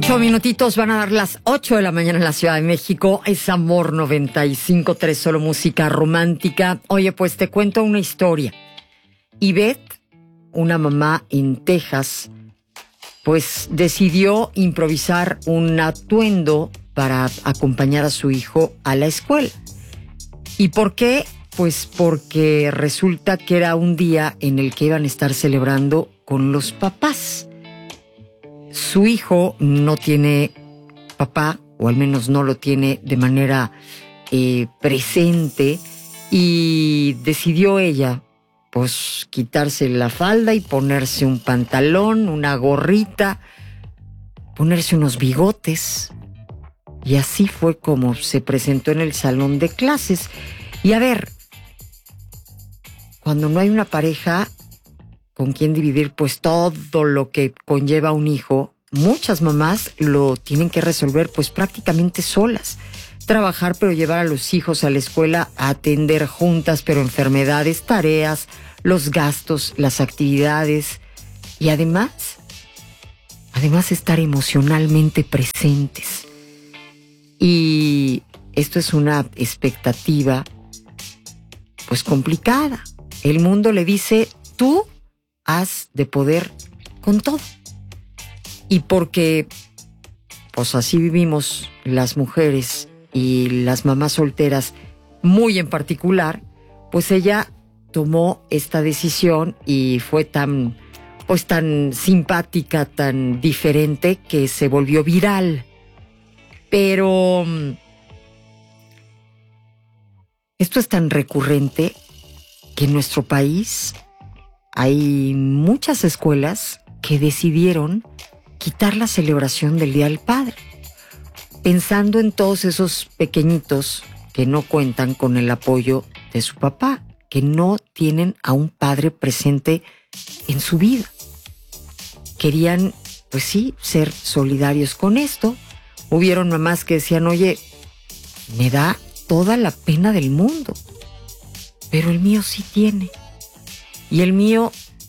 8 minutitos, van a dar las 8 de la mañana en la Ciudad de México. Es Amor 95.3, solo música romántica. Oye, pues te cuento una historia. Ivette, una mamá en Texas, pues decidió improvisar un atuendo para acompañar a su hijo a la escuela. ¿Y por qué? Pues porque resulta que era un día en el que iban a estar celebrando con los papás. Su hijo no tiene papá, o al menos no lo tiene de manera presente, y decidió ella, pues, quitarse la falda y ponerse un pantalón, una gorrita, ponerse unos bigotes. Y así fue como se presentó en el salón de clases. Y a ver, cuando no hay una pareja con quien dividir pues todo lo que conlleva un hijo, muchas mamás lo tienen que resolver pues prácticamente solas. Trabajar pero llevar a los hijos a la escuela, a atender juntas pero enfermedades, tareas, los gastos, las actividades y además estar emocionalmente presentes. Y esto es una expectativa pues complicada. El mundo le dice, tú has de poder con todo. Y porque pues así vivimos las mujeres y las mamás solteras muy en particular, pues ella tomó esta decisión y fue tan simpática, tan diferente, que se volvió viral. Pero esto es tan recurrente que en nuestro país hay muchas escuelas que decidieron quitar la celebración del Día del Padre, pensando en todos esos pequeñitos que no cuentan con el apoyo de su papá, que no tienen a un padre presente en su vida. Querían, pues sí, ser solidarios con esto. Hubieron mamás que decían, oye, me da toda la pena del mundo, pero el mío sí tiene. Y el mío,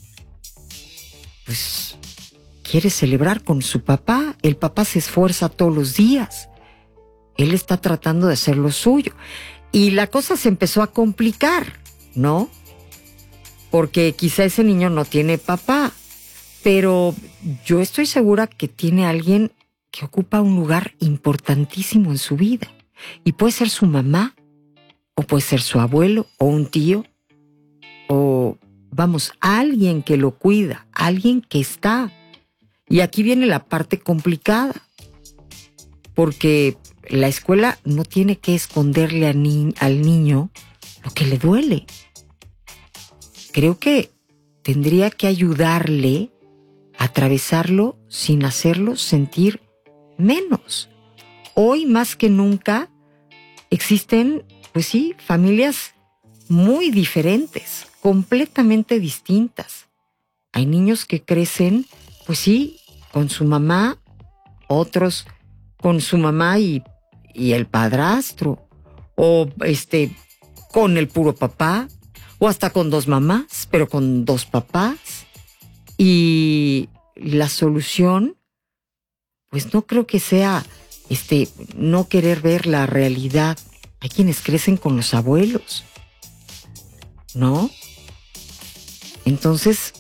pues, quiere celebrar con su papá. El papá se esfuerza todos los días. Él está tratando de hacer lo suyo. Y la cosa se empezó a complicar, ¿no? Porque quizá ese niño no tiene papá, pero yo estoy segura que tiene alguien que ocupa un lugar importantísimo en su vida. Y puede ser su mamá, o puede ser su abuelo, o un tío, o, vamos, alguien que lo cuida, alguien que está. Y aquí viene la parte complicada, porque la escuela no tiene que esconderle al niño lo que le duele. Creo que tendría que ayudarle a atravesarlo sin hacerlo sentir menos. Hoy más que nunca existen, pues sí, familias muy diferentes, completamente distintas. Hay niños que crecen, pues sí, con su mamá, otros con su mamá y el padrastro, o con el puro papá, o hasta con dos mamás, pero con dos papás. Y la solución, pues no creo que sea no querer ver la realidad. Hay quienes crecen con los abuelos, ¿no? Entonces,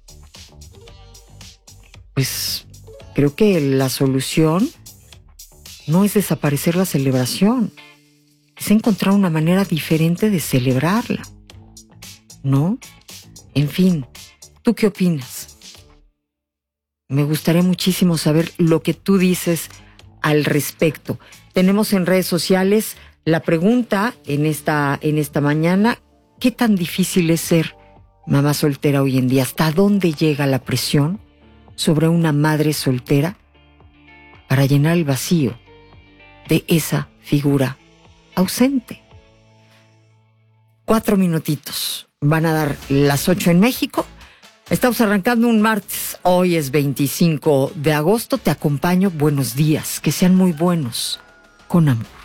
pues creo que la solución no es desaparecer la celebración, es encontrar una manera diferente de celebrarla, ¿no? En fin, ¿tú qué opinas? Me gustaría muchísimo saber lo que tú dices al respecto. Tenemos en redes sociales la pregunta en esta mañana: ¿qué tan difícil es ser mamá soltera hoy en día? ¿Hasta dónde llega la presión sobre una madre soltera para llenar el vacío de esa figura ausente? 4 minutitos. Van a dar las 8 en México. Estamos arrancando un martes. Hoy es 25 de agosto. Te acompaño. Buenos días. Que sean muy buenos. Con amor.